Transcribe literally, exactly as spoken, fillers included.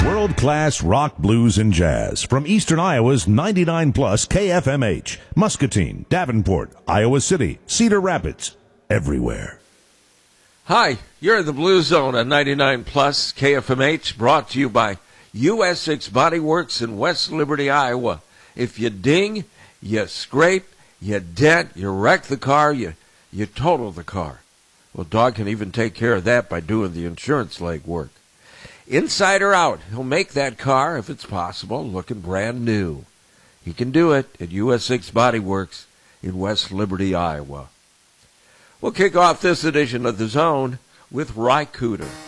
World-class rock, blues, and jazz from Eastern Iowa's ninety-nine plus K F M H, Muscatine, Davenport, Iowa City, Cedar Rapids, everywhere. Hi, you're in the Blue Zone on ninety-nine plus K F M H, brought to you by U S six Body Works in West Liberty, Iowa. If you ding, you scrape, you dent, you wreck the car, you, you total the car. Well, Dog can even take care of that by doing the insurance legwork. Inside or out, he'll make that car, if it's possible, looking brand new. He can do it at U S six Body Works in West Liberty, Iowa. We'll kick off this edition of The Zone with Ry Cooder.